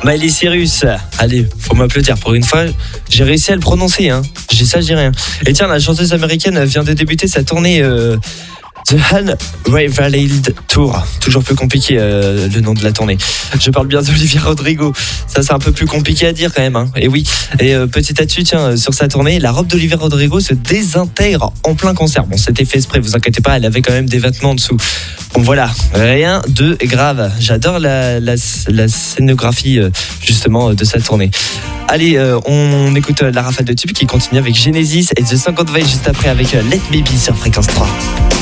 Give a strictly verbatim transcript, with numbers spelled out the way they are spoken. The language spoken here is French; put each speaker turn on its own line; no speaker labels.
Miley Cyrus. Allez, faut m'applaudir. Pour une fois, j'ai réussi à le prononcer. Hein. J'ai ça, je dis rien. Et tiens, la chanteuse américaine vient de débuter sa tournée euh, The Unrivaled Tour. Toujours plus compliqué euh, le nom de la tournée. Je parle bien d'Olivia Rodrigo. Ça, c'est un peu plus compliqué à dire quand même. Hein. Et oui. Et euh, petit là-dessus, tiens, sur sa tournée, la robe d'Olivia Rodrigo se désintègre en plein concert. Bon, c'était fait exprès, vous inquiétez pas, elle avait quand même des vêtements en dessous. Bon voilà, rien de grave. J'adore la, la, la scénographie euh, justement de sa tournée. Allez, euh, on écoute euh, la rafale de tubes qui continue avec Genesis et The Second Wave juste après avec euh, Let Me Be sur Fréquence trois.